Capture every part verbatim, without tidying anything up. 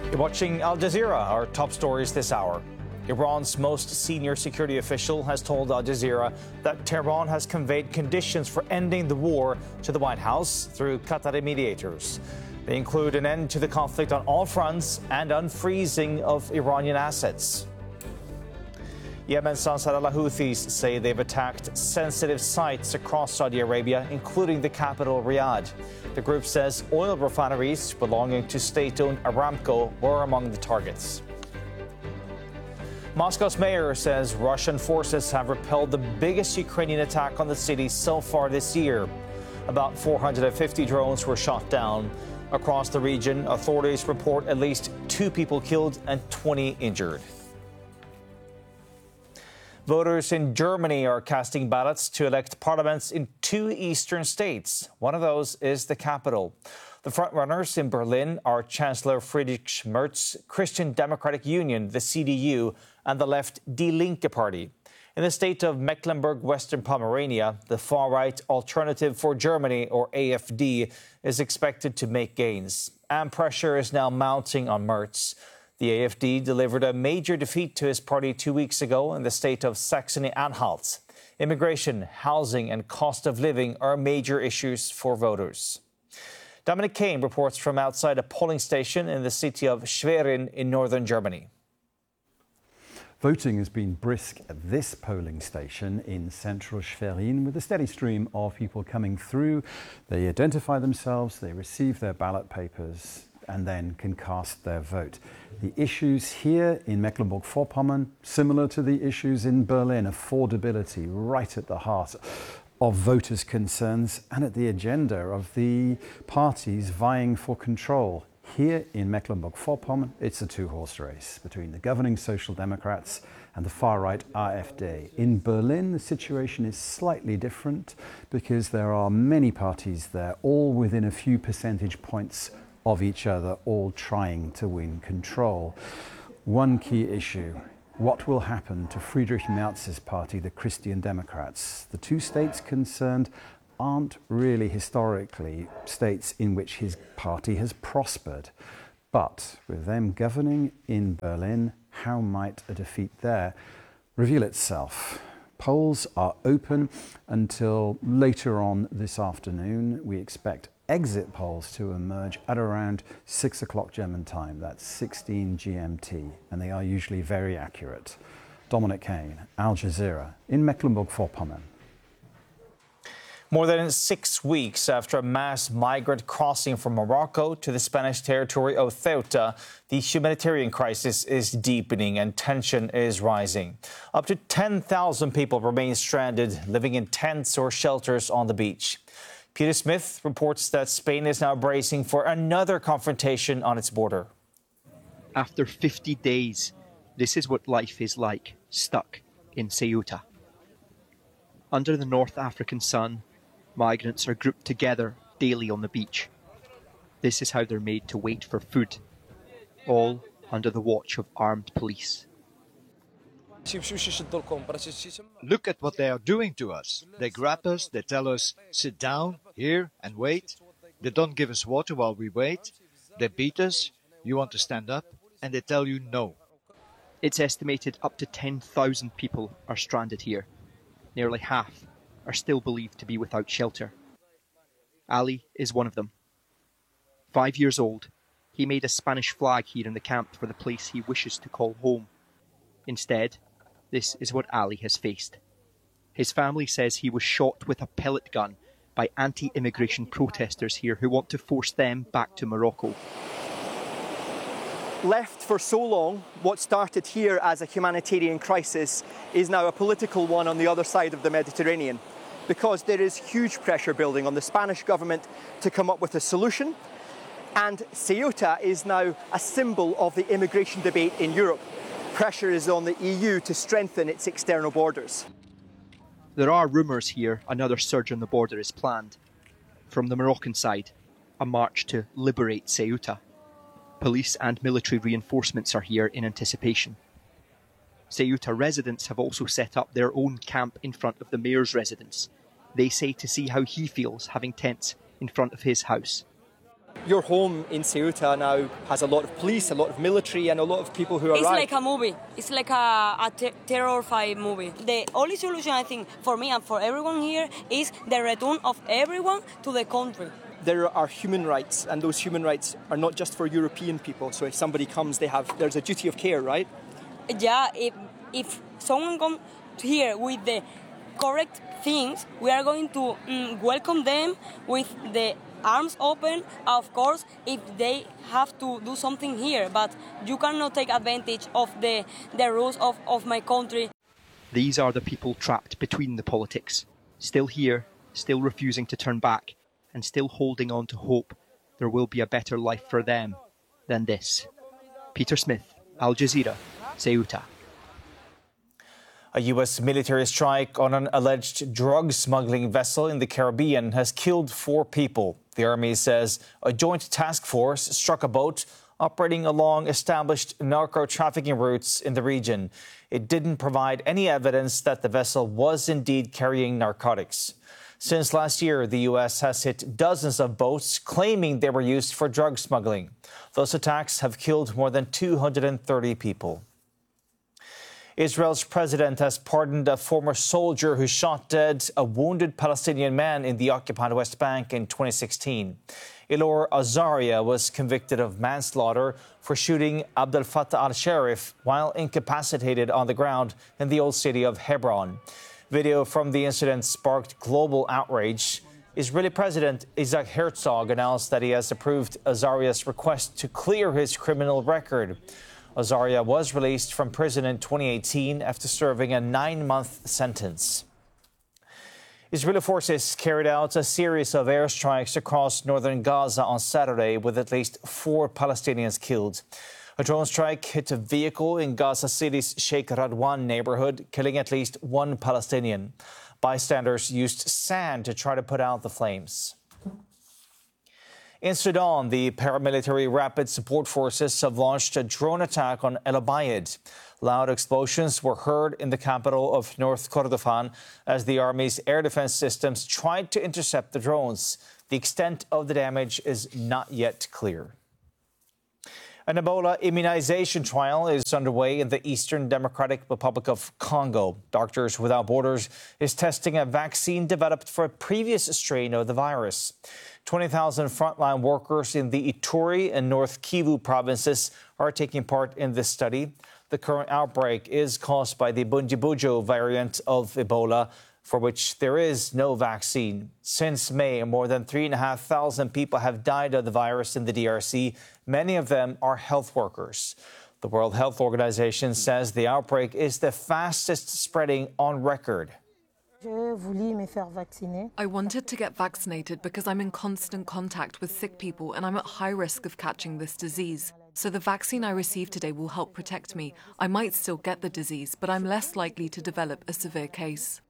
You're watching Al Jazeera, our top stories this hour. Iran's most senior security official has told Al Jazeera that Tehran has conveyed conditions for ending the war to the White House through Qatari mediators. They include an end to the conflict on all fronts and unfreezing of Iranian assets. Yemen's Ansar al-Houthis say they've attacked sensitive sites across Saudi Arabia, including the capital, Riyadh. The group says oil refineries belonging to state-owned Aramco were among the targets. Moscow's mayor says Russian forces have repelled the biggest Ukrainian attack on the city so far this year. About four hundred fifty drones were shot down. Across the region, authorities report at least two people killed and twenty injured. Voters in Germany are casting ballots to elect parliaments in two eastern states. One of those is the capital. The frontrunners in Berlin are Chancellor Friedrich Merz, Christian Democratic Union, the C D U, and the left Die Linke party. In the state of Mecklenburg-Western Pomerania, the far-right Alternative for Germany, or A F D, is expected to make gains. And pressure is now mounting on Merz. The A F D delivered a major defeat to his party two weeks ago in the state of Saxony-Anhalt. Immigration, housing and cost of living are major issues for voters. Dominic Kane reports from outside a polling station in the city of Schwerin in northern Germany. Voting has been brisk at this polling station in central Schwerin with a steady stream of people coming through. They identify themselves, they receive their ballot papers and then can cast their vote. The issues here in Mecklenburg-Vorpommern, similar to the issues in Berlin, affordability right at the heart of voters' concerns and at the agenda of the parties vying for control. Here in Mecklenburg-Vorpommern, it's a two-horse race between the governing Social Democrats and the far-right A F D. In Berlin, the situation is slightly different because there are many parties there, all within a few percentage points of each other, all trying to win control. One key issue: what will happen to Friedrich Merz's party, the Christian Democrats? The two states concerned aren't really historically states in which his party has prospered. But with them governing in Berlin, how might a defeat there reveal itself? Polls are open until later on this afternoon. We expect exit polls to emerge at around six o'clock German time. That's sixteen G M T, and they are usually very accurate. Dominic Kane, Al Jazeera, in Mecklenburg-Vorpommern. More than six weeks after a mass migrant crossing from Morocco to the Spanish territory of Ceuta, the humanitarian crisis is deepening and tension is rising. Up to ten thousand people remain stranded, living in tents or shelters on the beach. Peter Smith reports that Spain is now bracing for another confrontation on its border. After fifty days, this is what life is like, stuck in Ceuta. Under the North African sun, migrants are grouped together daily on the beach. This is how they're made to wait for food, all under the watch of armed police. Look at what they are doing to us. They grab us, they tell us, sit down here and wait. They don't give us water while we wait. They beat us, you want to stand up, and they tell you no. It's estimated up to ten thousand people are stranded here. Nearly half are still believed to be without shelter. Ali is one of them. Five years old, he made a Spanish flag here in the camp for the place he wishes to call home. Instead, this is what Ali has faced. His family says he was shot with a pellet gun by anti-immigration protesters here who want to force them back to Morocco. Left for so long, what started here as a humanitarian crisis is now a political one on the other side of the Mediterranean, because there is huge pressure building on the Spanish government to come up with a solution, and Ceuta is now a symbol of the immigration debate in Europe. Pressure is on the E U to strengthen its external borders. There are rumours here another surge on the border is planned. From the Moroccan side, a march to liberate Ceuta. Police and military reinforcements are here in anticipation. Ceuta residents have also set up their own camp in front of the mayor's residence. They say to see how he feels having tents in front of his house. Your home in Ceuta now has a lot of police, a lot of military, and a lot of people who It's arrive. like a movie. It's like a, a te- terror-fight movie. The only solution, I think, for me and for everyone here is the return of everyone to the country. There are human rights, and those human rights are not just for European people. So if somebody comes, they have there's a duty of care, right? Yeah, if, if someone comes here with the correct things, we are going to mm, welcome them with the arms open, of course, if they have to do something here. But you cannot take advantage of the, the rules of, of my country. These are the people trapped between the politics, still here, still refusing to turn back, and still holding on to hope there will be a better life for them than this. Peter Smith, Al Jazeera, Ceuta. A U S military strike on an alleged drug smuggling vessel in the Caribbean has killed four people. The Army says a joint task force struck a boat operating along established narco-trafficking routes in the region. It didn't provide any evidence that the vessel was indeed carrying narcotics. Since last year, the U S has hit dozens of boats claiming they were used for drug smuggling. Those attacks have killed more than two hundred thirty people. Israel's president has pardoned a former soldier who shot dead a wounded Palestinian man in the occupied West Bank in twenty sixteen. Ilor Azaria was convicted of manslaughter for shooting Abdel Fattah al-Sharif while incapacitated on the ground in the old city of Hebron. Video from the incident sparked global outrage. Israeli President Isaac Herzog announced that he has approved Azaria's request to clear his criminal record. Azaria was released from prison in twenty eighteen after serving a nine-month sentence. Israeli forces carried out a series of airstrikes across northern Gaza on Saturday, with at least four Palestinians killed. A drone strike hit a vehicle in Gaza City's Sheikh Radwan neighborhood, killing at least one Palestinian. Bystanders used sand to try to put out the flames. In Sudan, the paramilitary Rapid Support Forces have launched a drone attack on El Obeid. Loud explosions were heard in the capital of North Kordofan as the army's air defense systems tried to intercept the drones. The extent of the damage is not yet clear. An Ebola immunization trial is underway in the Eastern Democratic Republic of Congo. Doctors Without Borders is testing a vaccine developed for a previous strain of the virus. twenty thousand frontline workers in the Ituri and North Kivu provinces are taking part in this study. The current outbreak is caused by the Bundibujo variant of Ebola, for which there is no vaccine. Since May, more than three thousand five hundred people have died of the virus in the D R C. Many of them are health workers. The World Health Organization says the outbreak is the fastest spreading on record. I wanted to get vaccinated because I'm in constant contact with sick people and I'm at high risk of catching this disease. So the vaccine I received today will help protect me. I might still get the disease, but I'm less likely to develop a severe case.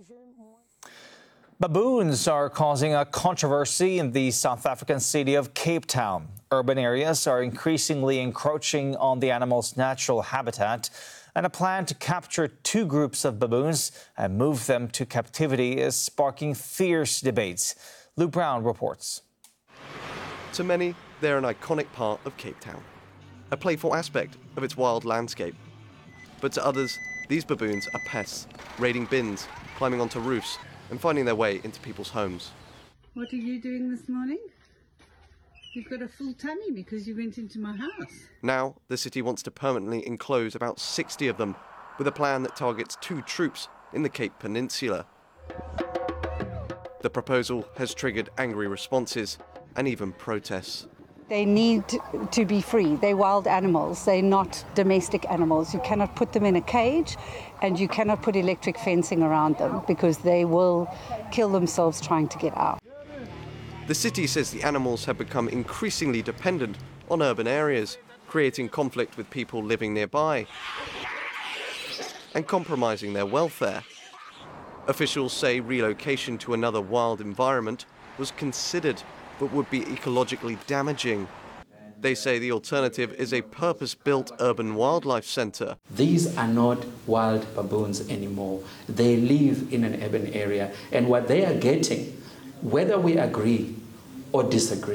Baboons are causing a controversy in the South African city of Cape Town. Urban areas are increasingly encroaching on the animal's natural habitat, and a plan to capture two groups of baboons and move them to captivity is sparking fierce debates. Luke Brown reports. To many, they're an iconic part of Cape Town, a playful aspect of its wild landscape. But to others, these baboons are pests, raiding bins, climbing onto roofs, and finding their way into people's homes. What are you doing this morning? You've got a full tummy because you went into my house. Now, the city wants to permanently enclose about sixty of them, with a plan that targets two troops in the Cape Peninsula. The proposal has triggered angry responses and even protests. They need to be free. They're wild animals. They're not domestic animals. You cannot put them in a cage and you cannot put electric fencing around them because they will kill themselves trying to get out. The city says the animals have become increasingly dependent on urban areas, creating conflict with people living nearby and compromising their welfare. Officials say relocation to another wild environment was considered but would be ecologically damaging. They say the alternative is a purpose-built urban wildlife centre. These are not wild baboons anymore. They live in an urban area, and what they are getting, whether we agree or disagree,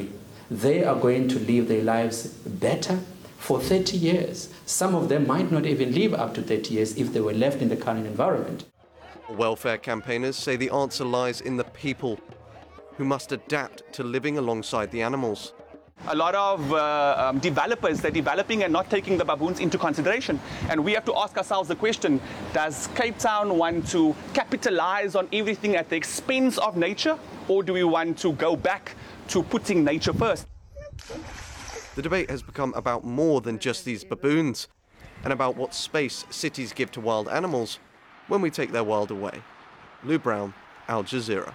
they are going to live their lives better for thirty years. Some of them might not even live up to thirty years if they were left in the current environment. Welfare campaigners say the answer lies in the people, who must adapt to living alongside the animals. A lot of uh, um, developers, they're developing and not taking the baboons into consideration. And we have to ask ourselves the question, does Cape Town want to capitalize on everything at the expense of nature, or do we want to go back to putting nature first? The debate has become about more than just these baboons, and about what space cities give to wild animals when we take their wild away. Lou Brown, Al Jazeera.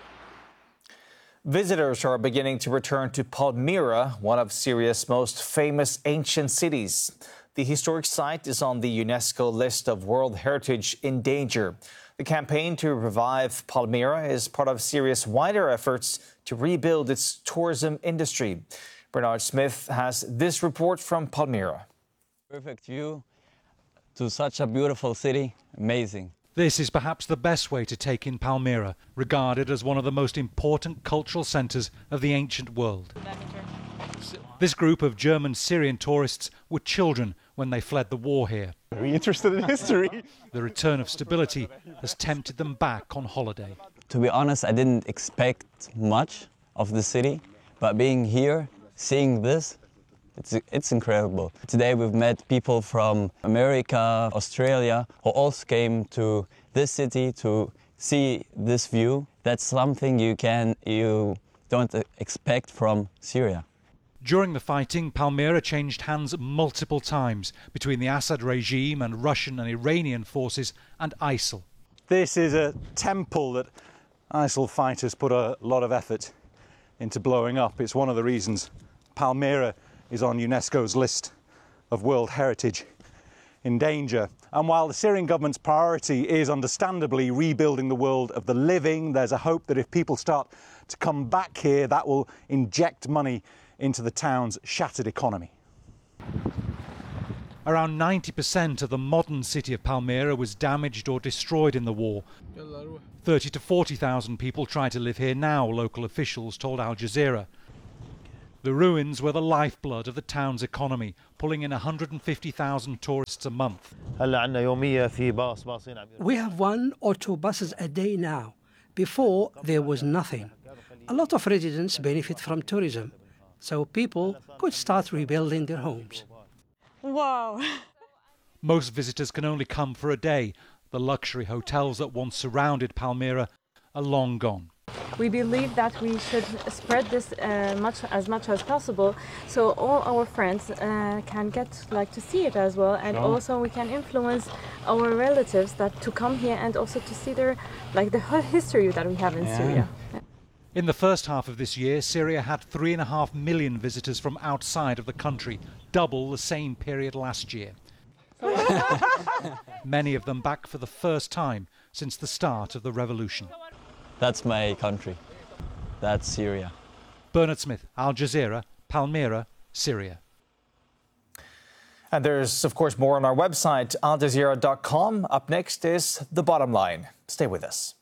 Visitors are beginning to return to Palmyra, one of Syria's most famous ancient cities. The historic site is on the UNESCO list of World Heritage in danger. The campaign to revive Palmyra is part of Syria's wider efforts to rebuild its tourism industry. Bernard Smith has this report from Palmyra. Perfect view to such a beautiful city. Amazing. This is perhaps the best way to take in Palmyra, regarded as one of the most important cultural centres of the ancient world. This group of German Syrian tourists were children when they fled the war here. Very interested in history. The return of stability has tempted them back on holiday. To be honest, I didn't expect much of the city, but being here, seeing this, It's, it's incredible. Today we've met people from America, Australia, who also came to this city to see this view. That's something you can, you don't expect from Syria. During the fighting, Palmyra changed hands multiple times between the Assad regime and Russian and Iranian forces and ISIL. This is a temple that ISIL fighters put a lot of effort into blowing up. It's one of the reasons Palmyra is on UNESCO's list of World Heritage in danger. And while the Syrian government's priority is understandably rebuilding the world of the living, there's a hope that if people start to come back here, that will inject money into the town's shattered economy. Around ninety percent of the modern city of Palmyra was damaged or destroyed in the war. thirty to forty thousand people try to live here now, local officials told Al Jazeera. The ruins were the lifeblood of the town's economy, pulling in one hundred fifty thousand tourists a month. We have one or two buses a day now. Before, there was nothing. A lot of residents benefit from tourism, so people could start rebuilding their homes. Wow! Most visitors can only come for a day. The luxury hotels that once surrounded Palmyra are long gone. We believe that we should spread this uh, much as much as possible, so all our friends uh, can get like to see it as well, and oh. also we can influence our relatives that to come here and also to see their like the whole history that we have in yeah. Syria. In the first half of this year, Syria had three and a half million visitors from outside of the country, double the same period last year. Many of them back for the first time since the start of the revolution. That's my country. That's Syria. Bernard Smith, Al Jazeera, Palmyra, Syria. And there's, of course, more on our website, al jazeera dot com. Up next is The Bottom Line. Stay with us.